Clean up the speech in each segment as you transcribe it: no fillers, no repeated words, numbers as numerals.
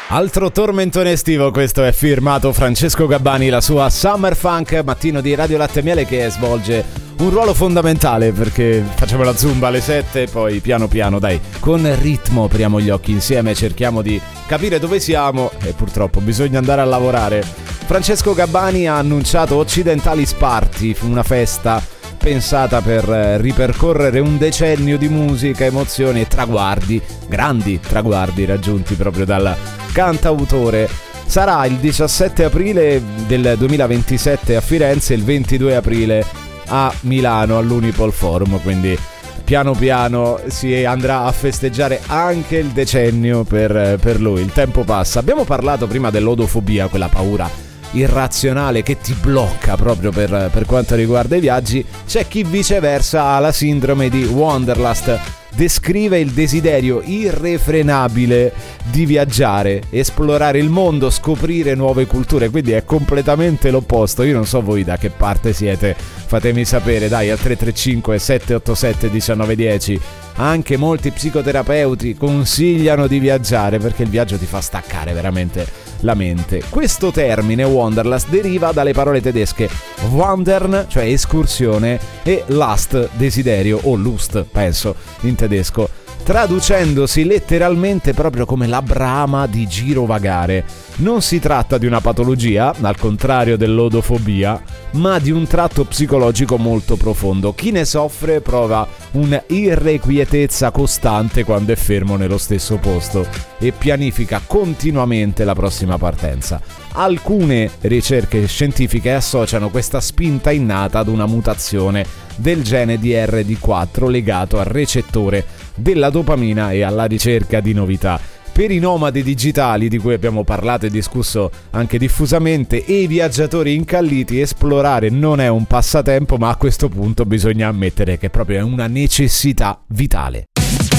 Altro tormentone estivo, questo è firmato Francesco Gabbani, la sua Summer Funk, mattino di Radio Latte e Miele, che svolge un ruolo fondamentale perché facciamo la zumba alle 7, poi piano piano, dai, con ritmo apriamo gli occhi insieme, cerchiamo di capire dove siamo e purtroppo bisogna andare a lavorare. Francesco Gabbani ha annunciato Occidentalis Party, una festa pensata per ripercorrere un decennio di musica, emozioni e traguardi, grandi traguardi raggiunti proprio dal cantautore. Sarà il 17 aprile del 2027 a Firenze e il 22 aprile a Milano all'Unipol Forum, quindi piano piano si andrà a festeggiare anche il decennio per lui. Il tempo passa. Abbiamo parlato prima dell'odofobia, quella paura irrazionale che ti blocca proprio per quanto riguarda i viaggi. C'è chi viceversa ha la sindrome di Wanderlust, descrive il desiderio irrefrenabile di viaggiare, esplorare il mondo, scoprire nuove culture, quindi è completamente l'opposto. Io non so voi da che parte siete, fatemi sapere, dai, al 335 787 1910. Anche molti psicoterapeuti consigliano di viaggiare perché il viaggio ti fa staccare veramente la mente. Questo termine Wanderlust deriva dalle parole tedesche Wandern, cioè escursione, e Lust, desiderio, o Lust, penso, in tedesco, traducendosi letteralmente proprio come la brama di girovagare. Non si tratta di una patologia, al contrario dell'odofobia, ma di un tratto psicologico molto profondo. Chi ne soffre prova un'irrequietezza costante quando è fermo nello stesso posto e pianifica continuamente la prossima partenza. Alcune ricerche scientifiche associano questa spinta innata ad una mutazione del gene DRD4 legato al recettore della dopamina e alla ricerca di novità. Per i nomadi digitali, di cui abbiamo parlato e discusso anche diffusamente, e i viaggiatori incalliti, esplorare non è un passatempo, ma a questo punto bisogna ammettere che proprio è una necessità vitale.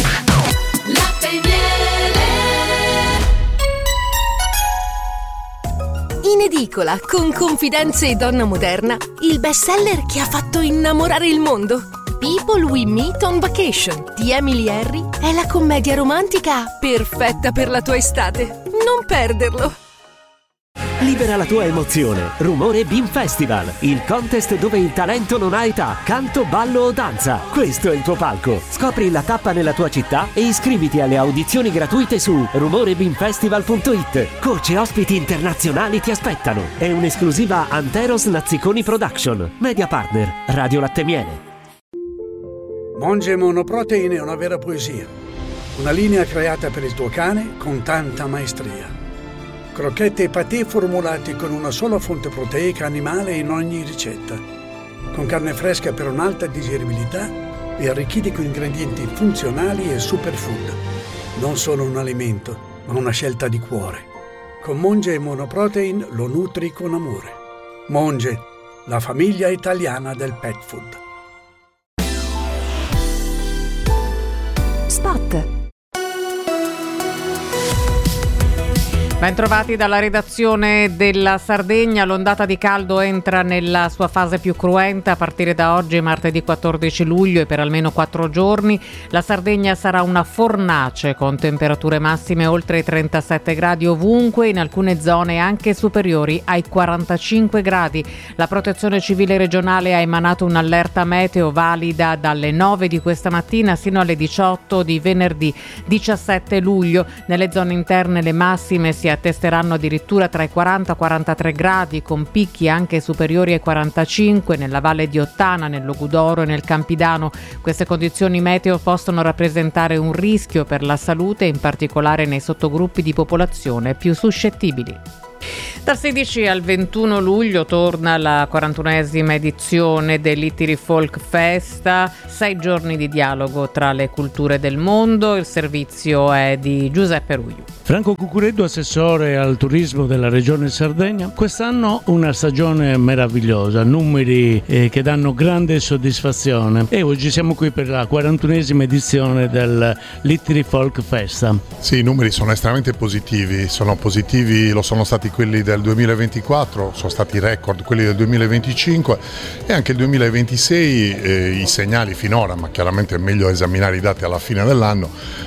In edicola, con Confidenze e Donna Moderna, il bestseller che ha fatto innamorare il mondo. People We Meet on Vacation di Emily Henry è la commedia romantica perfetta per la tua estate. Non perderlo! Libera la tua emozione. Rumore Beam Festival, il contest dove il talento non ha età, canto, ballo o danza. Questo è il tuo palco. Scopri la tappa nella tua città e iscriviti alle audizioni gratuite su rumorebeamfestival.it. Coach e ospiti internazionali ti aspettano. È un'esclusiva Anteros Nazziconi Production. Media partner Radio Latte e Miele. Monge Monoprotein è una vera poesia. Una linea creata per il tuo cane con tanta maestria. Crocchette e patè formulati con una sola fonte proteica animale in ogni ricetta. Con carne fresca per un'alta digeribilità e arricchiti con ingredienti funzionali e superfood. Non solo un alimento, ma una scelta di cuore. Con Monge Monoprotein lo nutri con amore. Monge, la famiglia italiana del pet food. Spot. Bentrovati dalla redazione della Sardegna. L'ondata di caldo entra nella sua fase più cruenta a partire da oggi, martedì 14 luglio, e per almeno 4 giorni. La Sardegna sarà una fornace con temperature massime oltre i 37 gradi ovunque, in alcune zone anche superiori ai 45 gradi. La Protezione Civile regionale ha emanato un'allerta meteo valida dalle 9 di questa mattina sino alle 18 di venerdì 17 luglio. Nelle zone interne le massime si attesteranno addirittura tra i 40 e 43 gradi, con picchi anche superiori ai 45 nella Valle di Ottana, nel Logudoro e nel Campidano. Queste condizioni meteo possono rappresentare un rischio per la salute, in particolare nei sottogruppi di popolazione più suscettibili. Dal 16 al 21 luglio torna la 41esima edizione dell'Ittiri Folk Festa, 6 giorni di dialogo tra le culture del mondo. Il servizio è di Giuseppe Ruiu. Franco Cucureddu, assessore al turismo della regione Sardegna. Quest'anno una stagione meravigliosa, numeri che danno grande soddisfazione, e oggi siamo qui per la 41esima edizione dell'Ittiri Folk Festa. Sì, i numeri sono estremamente positivi, lo sono stati quelli del 2024, sono stati record quelli del 2025 e anche il 2026, i segnali finora, ma chiaramente è meglio esaminare i dati alla fine dell'anno,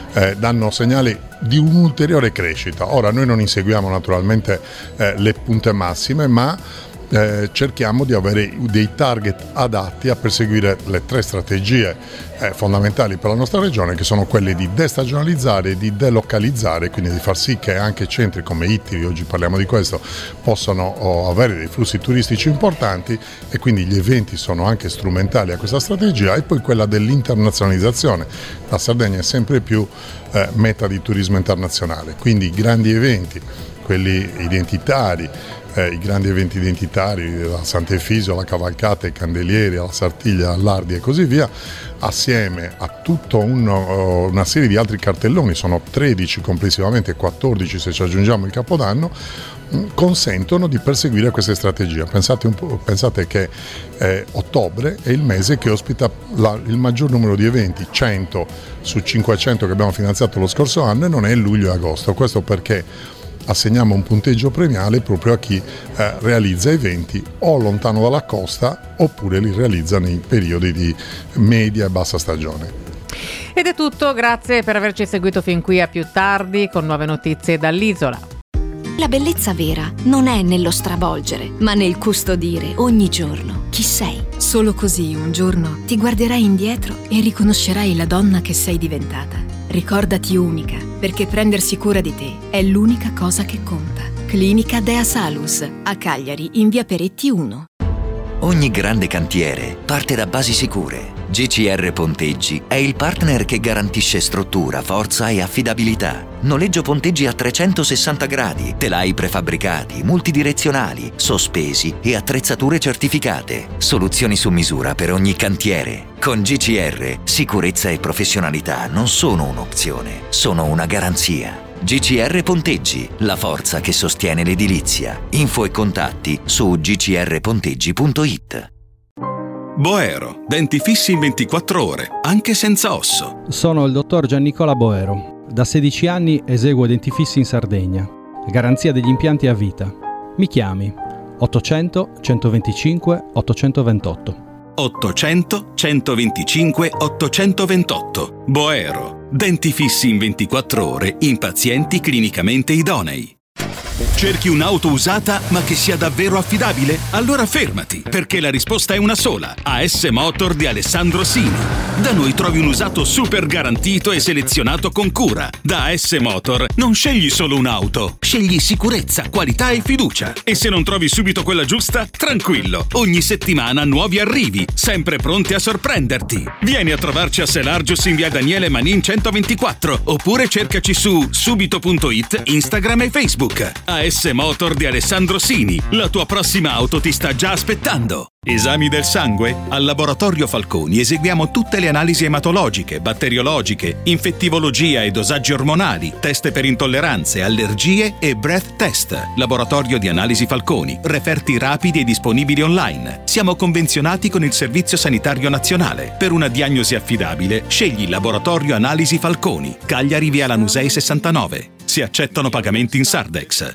danno segnali di un'ulteriore crescita. Ora noi non inseguiamo naturalmente le punte massime, ma cerchiamo di avere dei target adatti a perseguire le 3 strategie fondamentali per la nostra regione, che sono quelle di destagionalizzare e di delocalizzare, quindi di far sì che anche centri come Ittivi, oggi parliamo di questo, possano avere dei flussi turistici importanti, e quindi gli eventi sono anche strumentali a questa strategia. E poi quella dell'internazionalizzazione. La Sardegna è sempre più meta di turismo internazionale, quindi i grandi eventi, quelli identitari, i grandi eventi identitari, la Sant'Efisio, la Cavalcata, i Candelieri, la Sartiglia, l'Ardi e così via, assieme a tutta una serie di altri cartelloni, sono 13 complessivamente, 14 se ci aggiungiamo il Capodanno, consentono di perseguire queste strategie. Pensate che ottobre è il mese che ospita il maggior numero di eventi, 100 su 500 che abbiamo finanziato lo scorso anno, e non è luglio e agosto. Questo perché assegniamo un punteggio premiale proprio a chi realizza eventi o lontano dalla costa oppure li realizza nei periodi di media e bassa stagione. Ed è tutto, grazie per averci seguito fin qui. A più tardi con nuove notizie dall'isola. La bellezza vera non è nello stravolgere, ma nel custodire ogni giorno chi sei. Solo così un giorno ti guarderai indietro e riconoscerai la donna che sei diventata. Ricordati unica, perché prendersi cura di te è l'unica cosa che conta. Clinica Dea Salus, a Cagliari, in via Peretti 1. Ogni grande cantiere parte da basi sicure. GCR Ponteggi è il partner che garantisce struttura, forza e affidabilità. Noleggio ponteggi a 360 gradi, telai prefabbricati, multidirezionali, sospesi e attrezzature certificate. Soluzioni su misura per ogni cantiere. Con GCR, sicurezza e professionalità non sono un'opzione, sono una garanzia. GCR Ponteggi, la forza che sostiene l'edilizia. Info e contatti su gcrponteggi.it. Boero, denti fissi in 24 ore, anche senza osso. Sono il dottor Giannicola Boero. Da 16 anni eseguo denti fissi in Sardegna. Garanzia degli impianti a vita. Mi chiami 800 125 828. 800 125 828. Boero, denti fissi in 24 ore in pazienti clinicamente idonei. Cerchi un'auto usata ma che sia davvero affidabile? Allora fermati, perché la risposta è una sola. AS Motor di Alessandro Sini. Da noi trovi un usato super garantito e selezionato con cura. Da AS Motor non scegli solo un'auto, scegli sicurezza, qualità e fiducia. E se non trovi subito quella giusta, tranquillo, ogni settimana nuovi arrivi, sempre pronti a sorprenderti. Vieni a trovarci a Selargius in via Daniele Manin 124, oppure cercaci su subito.it, Instagram e Facebook. AS Motor di Alessandro Sini, la tua prossima auto ti sta già aspettando. Esami del sangue? Al Laboratorio Falconi eseguiamo tutte le analisi ematologiche, batteriologiche, infettivologia e dosaggi ormonali, test per intolleranze, allergie e breath test. Laboratorio di Analisi Falconi, referti rapidi e disponibili online. Siamo convenzionati con il Servizio Sanitario Nazionale. Per una diagnosi affidabile, scegli Laboratorio Analisi Falconi, Cagliari via Lanusei 69. Si accettano pagamenti in Sardex.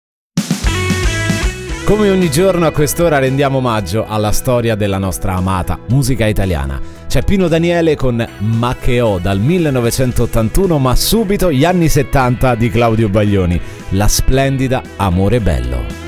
Come ogni giorno a quest'ora rendiamo omaggio alla storia della nostra amata musica italiana. C'è Pino Daniele con Ma che ho dal 1981, ma subito gli anni 70 di Claudio Baglioni, la splendida Amore Bello.